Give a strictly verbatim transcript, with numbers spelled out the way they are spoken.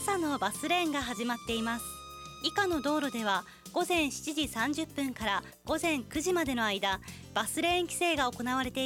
朝のバスレーンが始まっています。以下の道路ではごぜんしちじさんじゅっぷんからごぜんくじまでの間、バスレーン規制が行われています。